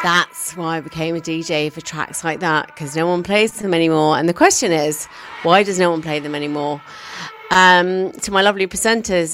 That's why I became a DJ for tracks like that, because no one plays them anymore. And the question is, why does no one play them anymore? To my lovely presenters,